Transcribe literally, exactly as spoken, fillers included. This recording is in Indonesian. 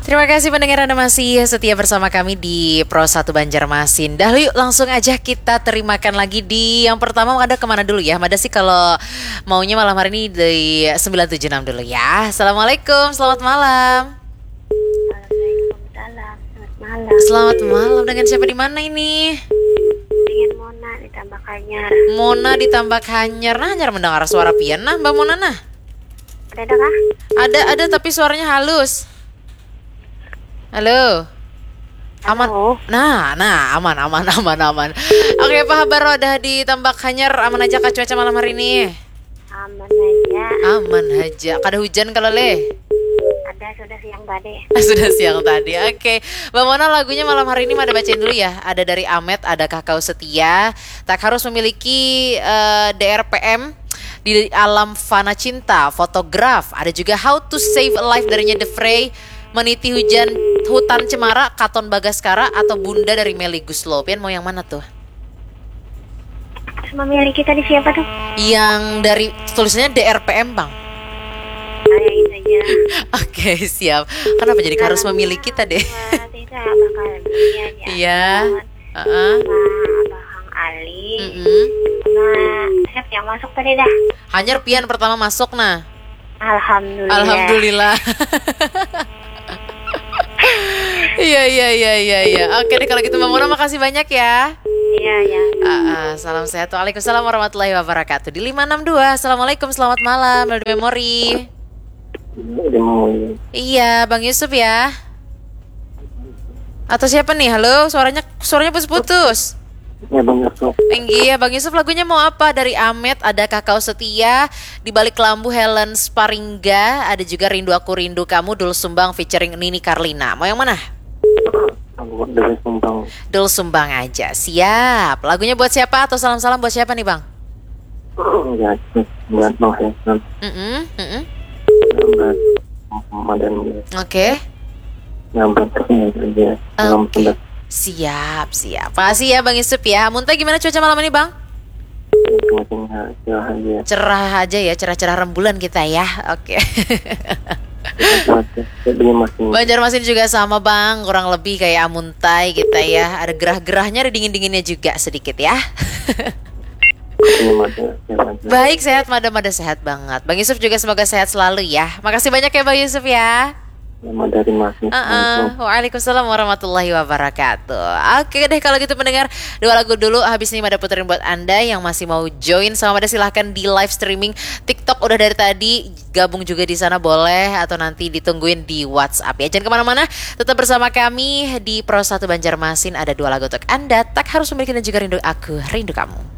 Terima kasih pendengar Anda masih setia bersama kami di Pro satu Banjarmasin. Dah yuk langsung aja kita terimakan lagi di yang pertama. Ada kemana dulu ya? Mada sih kalau maunya malam hari ini di sembilan tujuh enam dulu ya. Assalamualaikum, selamat malam. Waalaikumsalam, selamat malam. Selamat malam, dengan siapa di mana ini? Dengan Mona di Tambak Hanyar. Mona di Tambak Hanyar. Nah, Hanyar mendengar suara pian nah Mbak Mona nah. Ada ada kah? Ada ada tapi suaranya halus. Halo. Aman. Halo. Nah, nah, aman, aman, aman, aman. Oke, Pak Habar udah di Tambak Hanyar, aman aja kah cuaca malam hari ini? Aman aja. Aman aja. Kada hujan kalau le? Ada sudah siang tadi. Sudah siang tadi. Oke, Mbak Mona lagunya malam hari ini ada bacain dulu ya. Ada dari Amet, ada Kakao Setia. Tak harus memiliki uh, D R P M. Di Alam Fana Cinta, Fotograf. Ada juga How to Save a Life darinya The Fray. Meniti Hujan Hutan Cemara, Katon Bagaskara, atau Bunda dari Melly Guslo. Pian mau yang mana tuh? Memiliki tadi siapa tuh? Yang dari tulisannya D R P M bang. Saya ini saja. Oke siap. Kenapa jadi harus memiliki tadi? Tidak bakal dia aja. Iya. Uh-uh. Sama Abang Ali. Mm-mm. Sama siapa yang masuk tadi dah? Hanyar pian pertama masuk nah. Alhamdulillah. Alhamdulillah. Iya iya iya iya iya. Oke deh kalau gitu Mbak Mona makasih banyak ya. Iya ya. Uh, uh, salam sehat. Waalaikumsalam warahmatullahi wabarakatuh. Di lima enam dua. Assalamualaikum, selamat malam. Dari memori. Iya, Bang Yusuf ya. Atau siapa nih? Halo, suaranya suaranya putus-putus. Ya Bang Yusuf. Tinggi ya Bang Yusuf, lagunya mau apa? Dari Amet, ada Kakao Setia, di balik lambu Helen Sparingga, ada juga Rindu Aku Rindu Kamu, Dul Sumbang featuring Nini Carlina. Mau yang mana? Dari Sumbang. Dul Sumbang aja. Siap. Lagunya buat siapa atau salam-salam buat siapa nih Bang? Ya, buat Bang Hasan. Mm-mm, mm-mm. Buat Ramadan. Oke. Yang berikutnya dia. Salam Oke. sundat. Siap, siap. Makasih ya Bang Yusuf ya. Muntah gimana cuaca malam ini Bang? Semuanya cerah aja. Cerah aja ya, cerah-cerah rembulan kita ya. Oke. Banjarmasin juga sama Bang, kurang lebih kayak Amuntai kita ya. Ada gerah-gerahnya, ada dingin-dinginnya juga sedikit ya. Baik, sehat, mada-mada sehat banget. Bang Yusuf juga semoga sehat selalu ya. Makasih banyak ya Bang Yusuf ya. Selamat dari Masih. Uh-uh. Waalaikumsalam warahmatullahi wabarakatuh. Oke deh kalau gitu pendengar, dua lagu dulu, habis ini Mada puterin buat Anda yang masih mau join sama Mada, silahkan di live streaming TikTok udah dari tadi, gabung juga di sana boleh, atau nanti ditungguin di WhatsApp ya. Jangan kemana-mana, tetap bersama kami di Pro satu Banjarmasin. Ada dua lagu untuk Anda, Tak Harus Memiliki dan juga Rindu Aku Rindu Kamu.